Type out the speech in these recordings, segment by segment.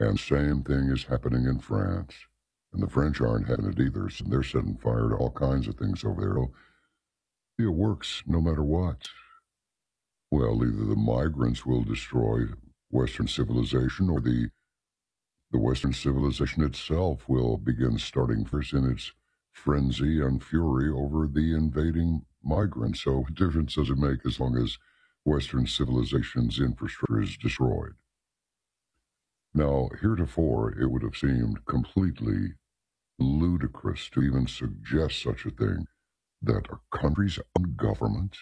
And same thing is happening in France. And the French aren't having it either. So they're setting fire to all kinds of things over there. It works no matter what. Well, either the migrants will destroy Western civilization or the Western civilization itself will begin starting first in its frenzy and fury over the invading migrants. So what difference does it make as long as Western civilization's infrastructure is destroyed? Now, heretofore, it would have seemed completely ludicrous to even suggest such a thing, that a country's own government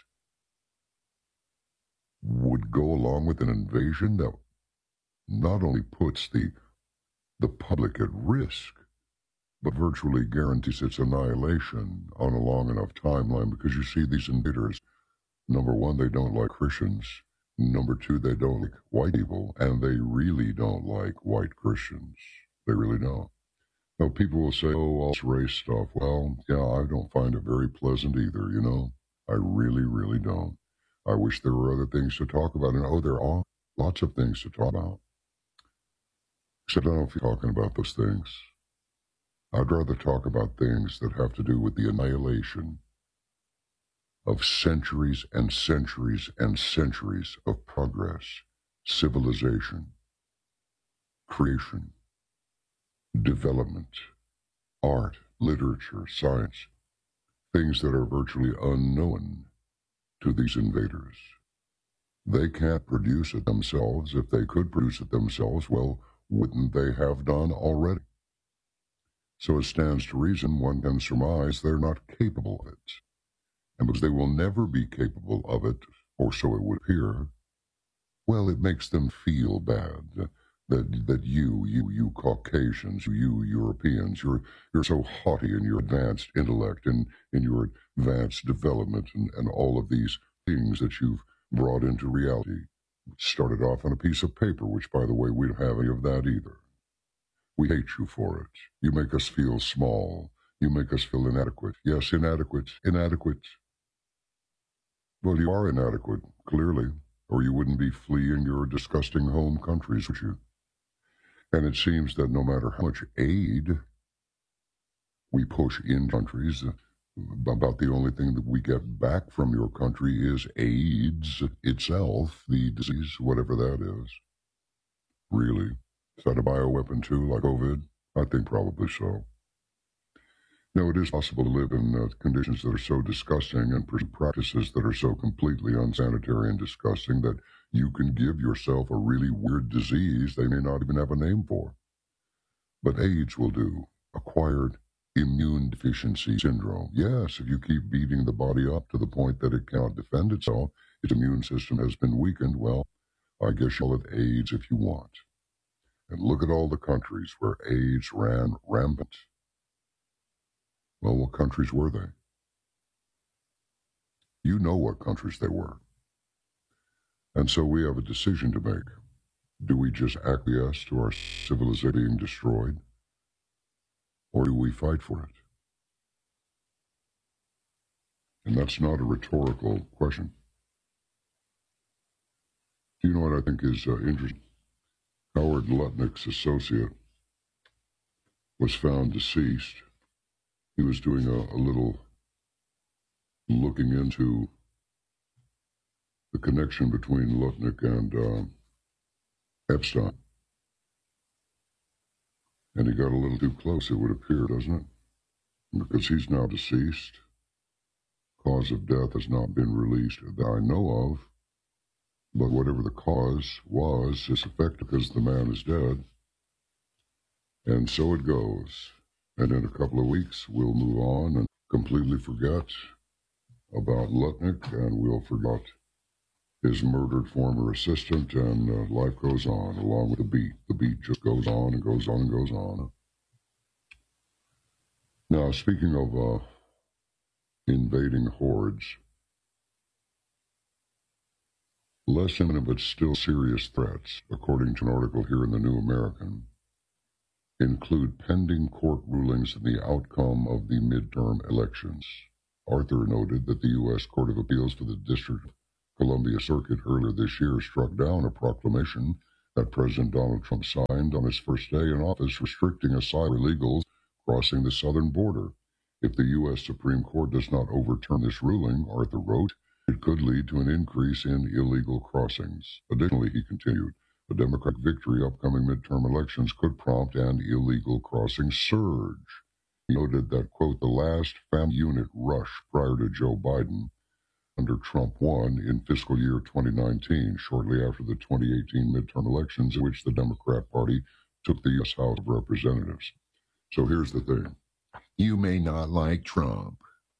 would go along with an invasion that not only puts the public at risk, but virtually guarantees its annihilation on a long enough timeline, because you see these invaders, number one, they don't like Christians. Number two, they don't like white people, and they really don't like white Christians. They really don't. Now, people will say, oh, all this race stuff. Well, yeah, I don't find it very pleasant either, you know. I really, really don't. I wish there were other things to talk about. And, oh, there are lots of things to talk about. Except I don't feel talking about those things. I'd rather talk about things that have to do with the annihilation of centuries and centuries and centuries of progress, civilization, creation, development, art, literature, science, things that are virtually unknown to these invaders. They can't produce it themselves. If they could produce it themselves, well, wouldn't they have done already? So it stands to reason one can surmise they're not capable of it. And because they will never be capable of it, or so it would appear, well, it makes them feel bad that you Caucasians, you Europeans, you're so haughty in your advanced intellect and in your advanced development and all of these things that you've brought into reality. It started off on a piece of paper, which, by the way, we don't have any of that either. We hate you for it. You make us feel small. You make us feel inadequate. Yes, inadequate. Well, you are inadequate, clearly, or you wouldn't be fleeing your disgusting home countries, would you? And it seems that no matter how much aid we push in countries, about the only thing that we get back from your country is AIDS itself, the disease, whatever that is. Really? Is that a bioweapon too, like COVID? I think probably so. No, it is possible to live in conditions that are so disgusting and practices that are so completely unsanitary and disgusting that you can give yourself a really weird disease they may not even have a name for. But AIDS will do. Acquired immune deficiency syndrome. Yes, if you keep beating the body up to the point that it cannot defend itself, its immune system has been weakened, well, I guess you'll have AIDS if you want. And look at all the countries where AIDS ran rampant. Well, what countries were they? You know what countries they were. And so we have a decision to make. Do we just acquiesce to our civilization being destroyed? Or do we fight for it? And that's not a rhetorical question. Do you know what I think is interesting? Howard Lutnick's associate was found deceased. He was doing a little looking into the connection between Lutnick and Epstein. And he got a little too close, it would appear, doesn't it? Because he's now deceased. Cause of death has not been released that I know of. But whatever the cause was, it's effective because the man is dead. And so it goes. And in a couple of weeks, we'll move on and completely forget about Lutnick, and we'll forget his murdered former assistant, and life goes on along with the beat. The beat just goes on and goes on and goes on. Now, speaking of invading hordes, less imminent but still serious threats, according to an article here in the New American, include pending court rulings in the outcome of the midterm elections. Arthur noted that the U.S. Court of Appeals for the District of Columbia Circuit earlier this year struck down a proclamation that President Donald Trump signed on his first day in office restricting asylum illegals crossing the southern border. If the U.S. Supreme Court does not overturn this ruling, Arthur wrote, it could lead to an increase in illegal crossings. Additionally, he continued, a Democratic victory upcoming midterm elections could prompt an illegal crossing surge. He noted that, quote, the last family unit rush prior to Joe Biden under Trump won in fiscal year 2019, shortly after the 2018 midterm elections in which the Democrat Party took the U.S. House of Representatives. So here's the thing. You may not like Trump.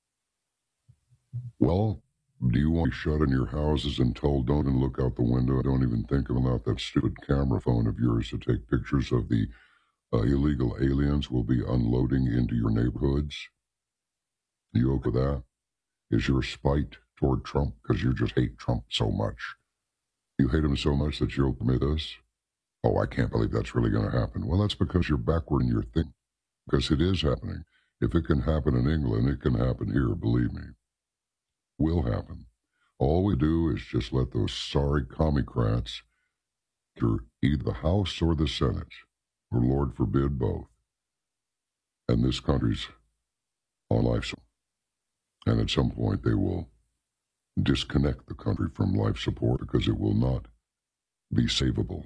Well, do you want to be shut in your houses and told don't even look out the window, don't even think about that stupid camera phone of yours to take pictures of the illegal aliens will be unloading into your neighborhoods? You okay with that? Is your spite toward Trump because you just hate Trump so much? You hate him so much that you'll permit this? Oh, I can't believe that's really going to happen. Well, that's because you're backward in your thinking. Because it is happening. If it can happen in England, it can happen here, believe me. Will happen. All we do is just let those sorry commie-crats enter either the House or the Senate, or Lord forbid both. And this country's on life support. And at some point they will disconnect the country from life support because it will not be savable.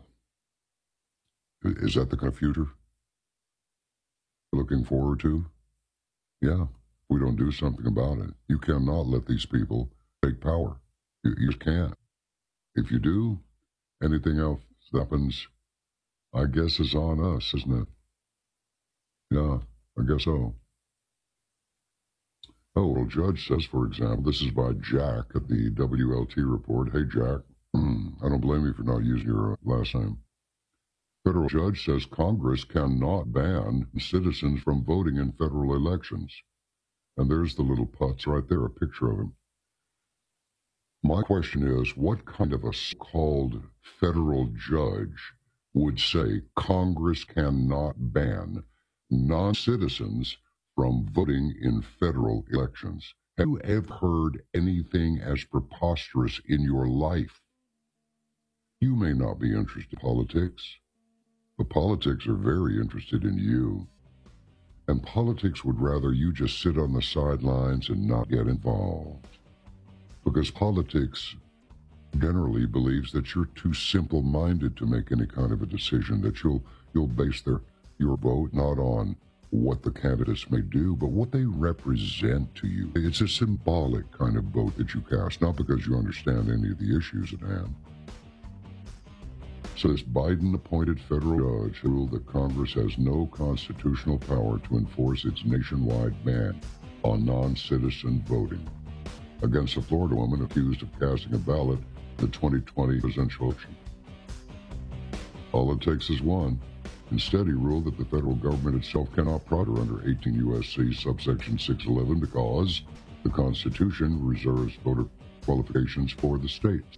Is that the kind of future you're looking forward to? Yeah. We don't do something about it. You cannot let these people take power. You just can't. If you do, anything else that happens, I guess, is on us, isn't it? Yeah, I guess so. Oh, well, judge says, for example, this is by Jack at the WLT report. Hey, Jack, I don't blame you for not using your last name. Federal judge says Congress cannot ban citizens from voting in federal elections. And there's the little putz right there, a picture of him. My question is, what kind of a so-called federal judge would say Congress cannot ban non-citizens from voting in federal elections? Have you ever heard anything as preposterous in your life? You may not be interested in politics, but politics are very interested in you. And politics would rather you just sit on the sidelines and not get involved. Because politics generally believes that you're too simple-minded to make any kind of a decision, that you'll base your vote not on what the candidates may do, but what they represent to you. It's a symbolic kind of vote that you cast, not because you understand any of the issues at hand. So this Biden-appointed federal judge ruled that Congress has no constitutional power to enforce its nationwide ban on non-citizen voting against a Florida woman accused of casting a ballot in the 2020 presidential election. All it takes is one. Instead, he ruled that the federal government itself cannot prod her under 18 U.S.C. subsection 611 because the Constitution reserves voter qualifications for the states.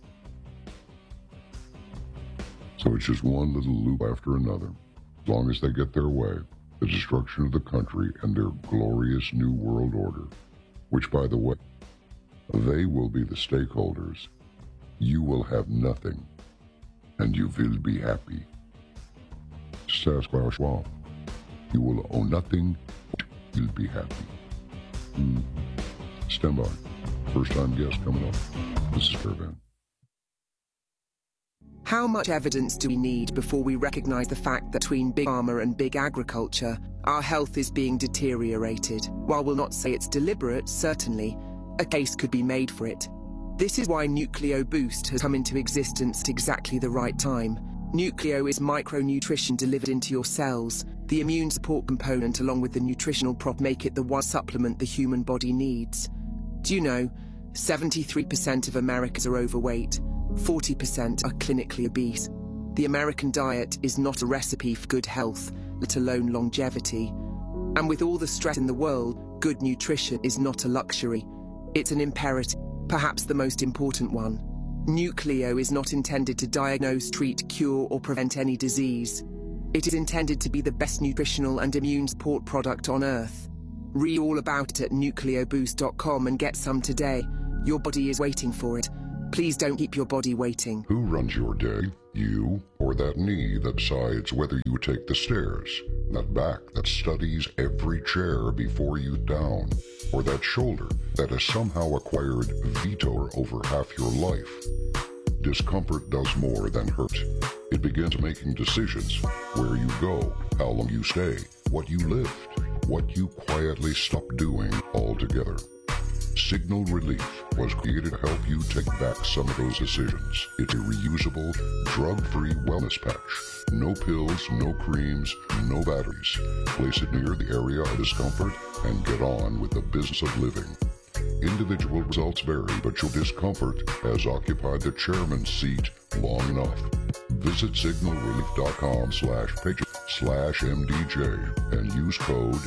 So it's just one little loop after another. As long as they get their way, the destruction of the country and their glorious new world order, which, by the way, they will be the stakeholders. You will have nothing, and you will be happy. Sasquatch Schwab. You will own nothing, you'll be happy. Stand by. First time guest coming up. This is Fairbairn. How much evidence do we need before we recognize the fact that between big pharma and big agriculture, our health is being deteriorated? While we'll not say it's deliberate, certainly, a case could be made for it. This is why Nucleo Boost has come into existence at exactly the right time. Nucleo is micronutrition delivered into your cells. The immune support component along with the nutritional prop make it the one supplement the human body needs. Do you know, 73% of Americans are overweight, 40% are clinically obese. The American diet is not a recipe for good health, let alone longevity. And with all the stress in the world, good nutrition is not a luxury. It's an imperative, perhaps the most important one. Nucleo is not intended to diagnose, treat, cure, or prevent any disease. It is intended to be the best nutritional and immune support product on Earth. Read all about it at nucleoboost.com and get some today. Your body is waiting for it. Please don't keep your body waiting. Who runs your day? You or that knee that decides whether you take the stairs? That back that studies every chair before you down? Or that shoulder that has somehow acquired veto over half your life? Discomfort does more than hurt. It begins making decisions: where you go, how long you stay, what you lift, what you quietly stop doing altogether. Signal Relief was created to help you take back some of those decisions. It's a reusable, drug-free wellness patch. No pills, no creams, no batteries. Place it near the area of discomfort and get on with the business of living. Individual results vary, but your discomfort has occupied the chairman's seat long enough. Visit signalrelief.com/pages/MDJ and use code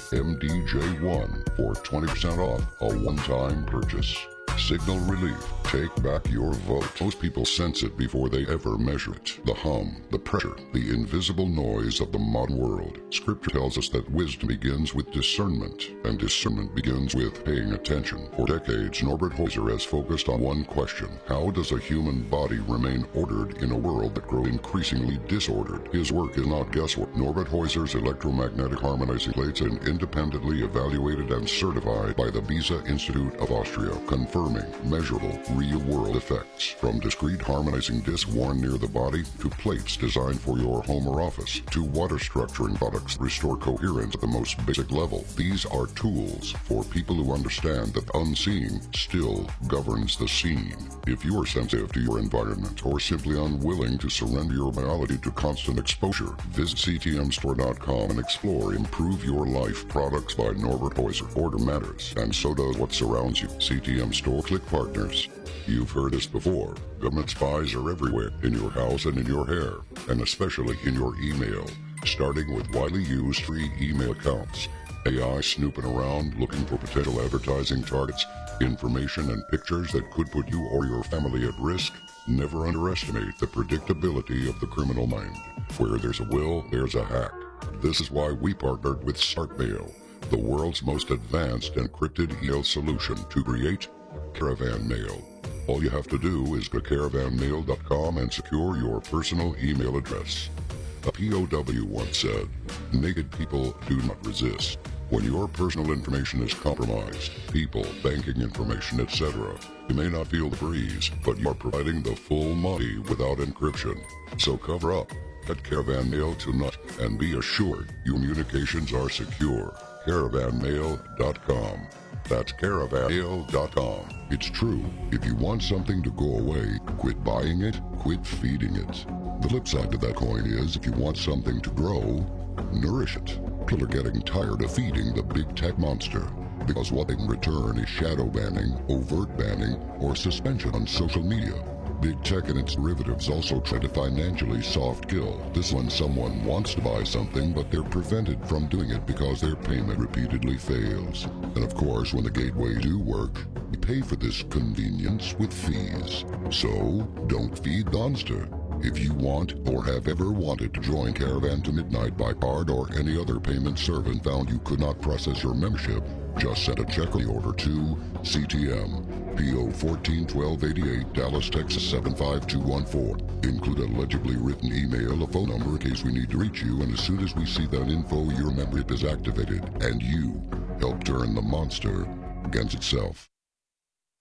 MDJ1 for 20% off a one-time purchase. Signal Relief. Take back your vote. Most people sense it before they ever measure it. The hum, the pressure, the invisible noise of the modern world. Scripture tells us that wisdom begins with discernment, and discernment begins with paying attention. For decades, Norbert Heuser has focused on one question: how does a human body remain ordered in a world that grows increasingly disordered? His work is not guesswork. Norbert Heuser's electromagnetic harmonizing plates are independently evaluated and certified by the Beza Institute of Austria, confirming measurable, real-world effects. From discrete harmonizing discs worn near the body, to plates designed for your home or office, to water structuring products that restore coherence at the most basic level. These are tools for people who understand that unseen still governs the scene. If you are sensitive to your environment or simply unwilling to surrender your biology to constant exposure, visit ctmstore.com and explore Improve Your Life products by Norbert Heuser. Order matters, and so does what surrounds you. CTM Store Click Partners. You've heard this before. Government spies are everywhere, in your house and in your hair, and especially in your email, starting with widely used free email accounts. AI snooping around looking for potential advertising targets, information and pictures that could put you or your family at risk. Never underestimate the predictability of the criminal mind. Where there's a will, there's a hack. This is why we partnered with StartMail, the world's most advanced encrypted email solution to create Caravan Mail. All you have to do is go to caravanmail.com and secure your personal email address. A POW once said, "Naked people do not resist." When your personal information is compromised, people, banking information, etc., you may not feel the breeze, but you are providing the full money without encryption. So cover up. Get Caravan Mail tonight and be assured your communications are secure. Caravanmail.com. That's caravanmail.com. It's true. If you want something to go away, quit buying it, quit feeding it. The flip side to that coin is, if you want something to grow, nourish it. People are getting tired of feeding the big tech monster, because what they can return is shadow banning, overt banning, or suspension on social media. Big tech and its derivatives also try to financially soft kill. This when someone wants to buy something, but they're prevented from doing it because their payment repeatedly fails. And of course, when the gateways do work, you pay for this convenience with fees. So, don't feed the monster. If you want or have ever wanted to join Caravan to Midnight by card or any other payment service and found you could not process your membership, just send a check on the order to CTM, PO 141288, Dallas, Texas 75214. Include a legibly written email, a phone number in case we need to reach you, and as soon as we see that info, your membership is activated, and you help turn the monster against itself.